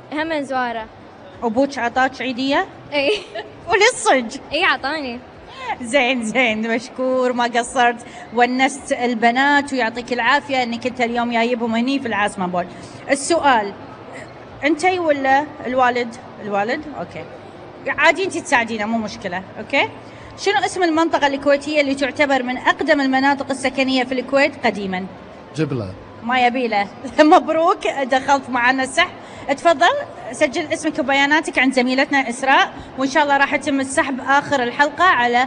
هم زواره. ابوك عطاك عيديه؟ اي وللصج؟ اي عطاني. زين مشكور، ما قصرت، ونست البنات ويعطيك العافيه انك انت اليوم جايبهم هني في العاصمه بول. السؤال، انتي ولا الوالد؟ الوالد، اوكي عادي انت تساعدينا مو مشكله. اوكي، شنو اسم المنطقه الكويتيه اللي تعتبر من اقدم المناطق السكنيه في الكويت قديما؟ جبلة. ما يبيله. مبروك، دخلت معنا صح. تفضل سجل اسمك وبياناتك عند زميلتنا إسراء، وإن شاء الله راح يتم السحب آخر الحلقة على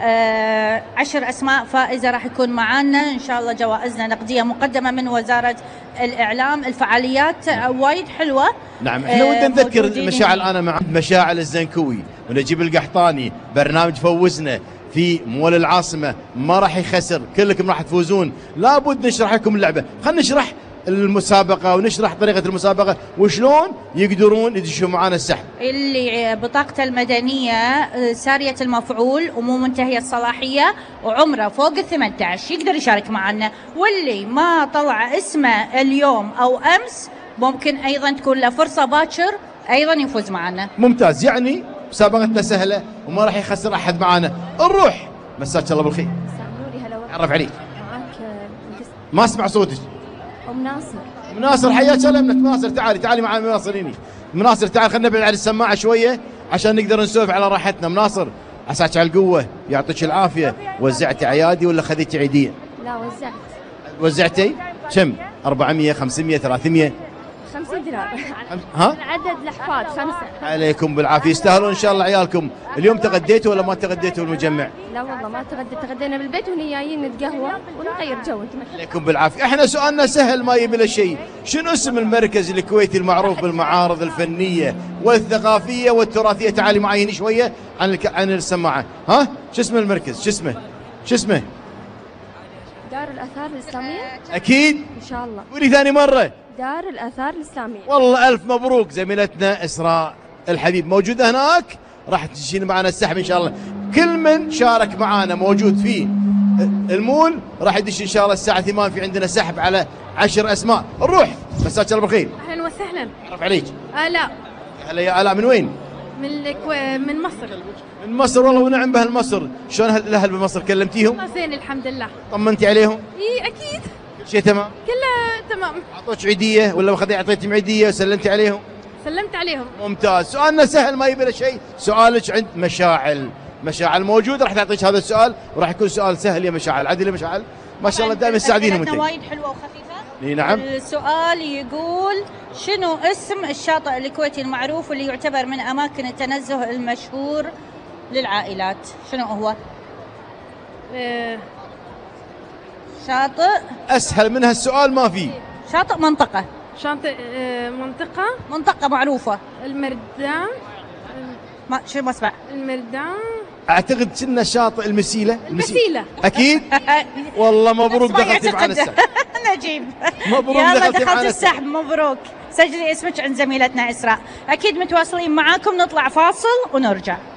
10 أسماء فائزة راح يكون معانا إن شاء الله. جوائزنا نقدية مقدمة من وزارة الإعلام. الفعاليات وايد حلوة. نعم، احنا ودنا نذكر المشاعل. أنا مع مشاعل الزنكوي ونجيب القحطاني، برنامج فوزنا في مول العاصمة ما راح يخسر، كلكم راح تفوزون. لابد نشرح لكم اللعبة، خلينا نشرح المسابقة ونشرح طريقة المسابقة وشلون يقدرون يدشوا معانا السحب. اللي بطاقته المدنية سارية المفعول ومو منتهية الصلاحية وعمره فوق ال18 يقدر يشارك معنا، واللي ما طلع اسمه اليوم أو أمس ممكن أيضا تكون له فرصة باكر أيضا يفوز معنا. ممتاز، يعني مسابقتنا سهلة وما راح يخسر أحد معانا. نروح، مساك الله بالخير. نوري هلا. عرف عليك. معاك ما اسمع صوتك. ام ناصر. ام ناصر، حياك الله ابنك ناصر. تعالي معي ام ناصريني. ام ناصر تعال، خلينا نبعد عن السماعة شوية عشان نقدر نسولف على راحتنا. ام ناصر، عساك على القوة، يعطيك العافية. وزعتي عيادي ولا خذيتي عيدية؟ لا وزعت. وزعتي؟ كم؟ 400 500 300؟ 50 دينار. ها؟ عدد الاحفاد 5. عليكم بالعافية، يستاهلون ان شاء الله عيالكم. اليوم تغديتوا ولا ما تغديتوا بالمجمع؟ لا والله ما تغدينا بالبيت وهنا جايين نتقهوى ونغير جو. عليكم بالعافية. احنا سؤالنا سهل ما يبي له شيء. شنو اسم المركز الكويتي المعروف بالمعارض الفنية والثقافية والتراثية؟ تعالي معي هنا شوية عن السماعة. ها؟ شو اسم المركز؟ شو اسمه؟ دار الآثار الإسلامية؟ أكيد؟ إن شاء الله. قولي ثاني مرة. دار الآثار الإسلامية. والله ألف مبروك، زميلتنا إسراء الحبيب موجودة هناك، راح تجين معنا السحب إن شاء الله. كل من شارك معنا موجود في المول راح يدش إن شاء الله الساعة 8. في عندنا سحب على 10 أسماء. نروح، مساك الله بالخير. أهلا وسهلا. عرف عليك. آلاء. هلا يا آلاء، من وين؟ من مصر. من مصر، والله ونعم بأهل مصر. شلون الأهل بمصر، كلمتيهم؟ زين الحمد لله. طمنتي عليهم؟ إي أكيد. كل شيء تمام؟ كله تمام. أعطوك عيدية ولا أعطيتهم عيدية وسلمتي عليهم؟ سلمت عليهم. ممتاز، سؤالنا سهل ما يبي له شيء. سؤالك عند مشاعل موجود، راح تعطيك هذا السؤال وراح يكون سؤال سهل يا مشاعل. عدل يا مشاعل، ما شاء الله دائما تساعدينهم انت. وايد حلوه وخفيفه. اي نعم. السؤال يقول شنو اسم الشاطئ الكويتي المعروف اللي يعتبر من اماكن التنزه المشهور للعائلات؟ شنو هو؟ شاطئ. اسهل من هالسؤال ما في. شاطئ منطقه. شاطئ منطقه معروفه. المردان. شو ما اسمع. المردان. اعتقد كنا شاطئ المسيله. اكيد. والله مبروك دخلتي معنا السحب. نجيب. مبروك يلا دخلتي دخلت السحب. مبروك. سجلي اسمك عند زميلتنا إسراء. اكيد متواصلين معاكم، نطلع فاصل ونرجع.